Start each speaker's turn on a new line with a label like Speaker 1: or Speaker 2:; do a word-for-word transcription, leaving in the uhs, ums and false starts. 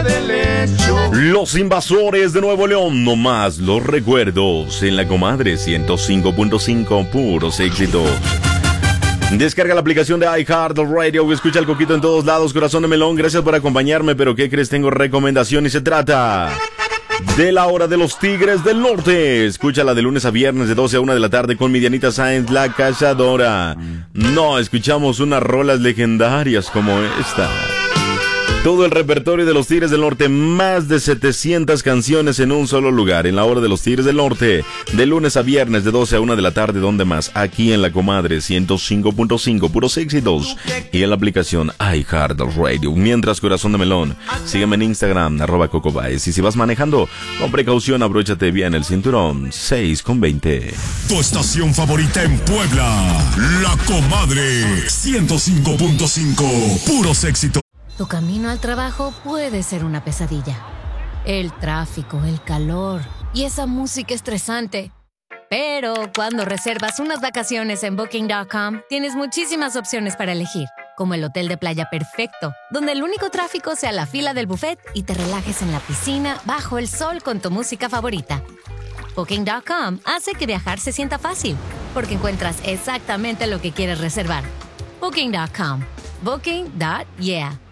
Speaker 1: pie del lecho.
Speaker 2: Los Invasores de Nuevo León, no más los recuerdos en la comadre ciento cinco punto cinco, puros éxitos. Descarga la aplicación de iHeartRadio y escucha el Coquito en todos lados. Corazón de melón, gracias por acompañarme, pero ¿qué crees? Tengo recomendación y se trata de la hora de los Tigres del Norte. Escúchala de lunes a viernes de doce a una de la tarde con mi Dianita Sáenz, la cazadora. No, escuchamos unas rolas legendarias como esta. Todo el repertorio de los Tigres del Norte, más de setecientas canciones en un solo lugar, en la hora de los Tigres del Norte, de lunes a viernes de doce a una de la tarde, ¿dónde más? Aquí en la comadre ciento cinco punto cinco, puros éxitos, y en la aplicación iHeartRadio. Mientras, corazón de melón, sígueme en Instagram, arroba Coco Baez, y si vas manejando, con precaución, abróchate bien el cinturón, seis con veinte.
Speaker 3: Tu estación favorita en Puebla, la comadre ciento cinco punto cinco, puros éxitos.
Speaker 4: Tu camino al trabajo puede ser una pesadilla. El tráfico, el calor y esa música estresante. Pero cuando reservas unas vacaciones en Booking punto com, tienes muchísimas opciones para elegir, como el hotel de playa perfecto, donde el único tráfico sea la fila del buffet y te relajes en la piscina bajo el sol con tu música favorita. Booking punto com hace que viajar se sienta fácil, porque encuentras exactamente lo que quieres reservar. Booking punto com. Booking punto yeah.